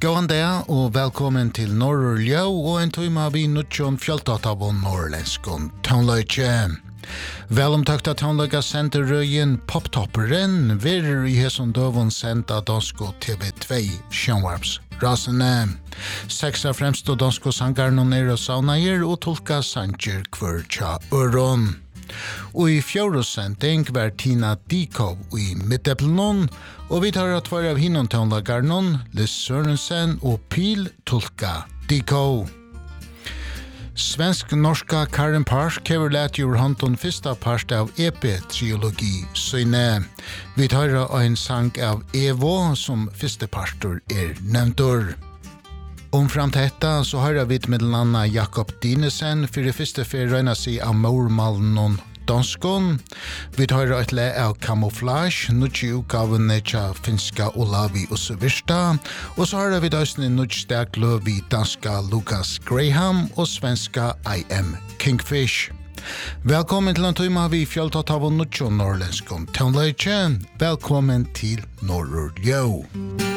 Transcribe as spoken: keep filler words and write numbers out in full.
Gåan dag og velkommen til Norrur Ljau og en tøyma vi nuttjon fjalltatt av norrlenskon tånløyke. Velomtakta tånløyga sender røyen Poptopperen verer i hesson døvun senda dansko T V två sjønvarps rasene. Seks av fremst og dansko sangar noen er og saunager og tolka sanger kvar tja øron. Og i fjorosending var Tina Dikov i middeplenon, og vi tar at var av hinnon tånlagarnon, Liz Sørensen og Pil tolka Dikov. Svensk-norska Karen Park hever lært ur hånden fyrsta part av E P-triologi Søyne. Vi tar en sang av Evo som fyrste parter er nevntor. Om fram til dette så har vi mellom annet Jakob Dinesen for det første for å røyne seg av mormalen og danskon. Vi tar et le av Camouflage, nødje utgavene til finska Olavi og Søvirsta, og så har vi døsene nødje sterk løv i danska Lucas Graham og svenska I Am Kingfish. Velkommen til en tøyma vi fjalltatt av nødje norrlenskon tånløyke. Velkommen til Norrur Ljau.